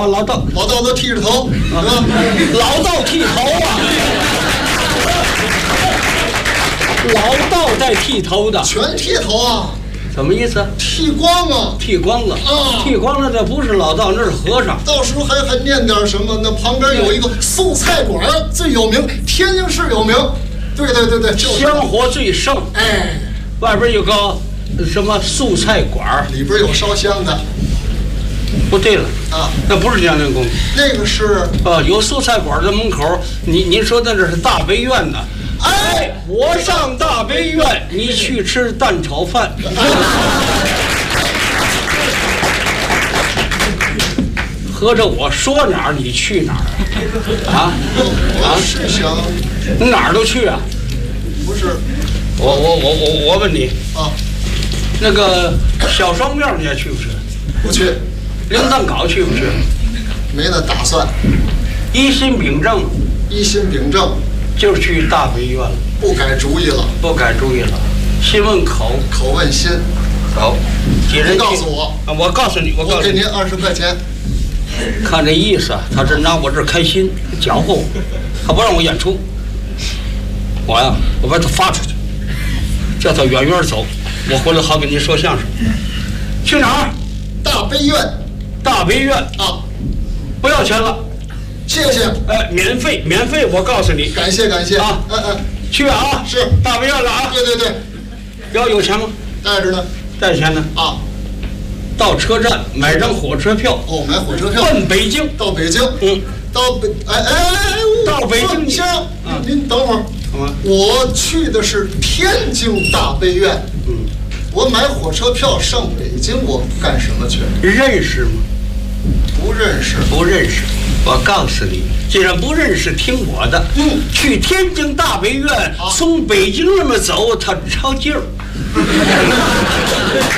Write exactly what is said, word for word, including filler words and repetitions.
啊，老道， 老道都剃着头，是吧？ 老道剃头啊，老道在剃头的， 全剃头啊？ 什么意思？ 剃光啊！ 剃光了啊！ 剃光了，这不是老道，那是和尚。 到时候还还念点什么？那旁边有一个素菜馆最有名，天津市有名。对对对对，就是香火最盛。 哎， 外边有个什么素菜馆， 里边有烧香的。 不对了啊， 那不是阳陵宫， 那个是啊，有素菜馆在门口。你您说的这是大悲院呢？哎，我上大悲院，你去吃蛋炒饭。合着我说哪儿你去哪儿啊？ 我是想， 你哪儿都去啊？ 不是， 我我我我我问你啊， 那个小双庙你还去不去？ 不去。 灵蛋糕去不去？ 没那打算。 一心秉正， 一心秉正， 就去大悲院了。 不改主意了， 不改主意了。心问口， 口问心。 好，几人告诉我啊？我告诉你，我告诉你， 我给您二十块钱。 看这意思，他这拿我这儿开心，搅和我，他不让我演出。我呀，我把他发出去，叫他远远走，我回来好给您说相声。去哪儿？ 大悲院。 大悲院啊， 不要钱了。 谢谢。 哎，免费，免费！我告诉你， 感谢感谢啊， 嗯嗯， 去啊！ 是大悲院了啊！ 对对对， 要有钱吗？ 带着呢。 带钱呢？ 啊， 到车站买张火车票。 哦，买火车票奔北京。 到北京。 嗯， 到北哎哎哎， 到北京。 先生， 啊， 您等会儿。我去的是天津大悲院。 嗯， 我买火车票上北京，我干什么去？ 认识吗？ 不认识。 不认识。我告诉你，既然不认识，听我的。 嗯， 去天津大悲院，从北京那么走，它抄劲儿。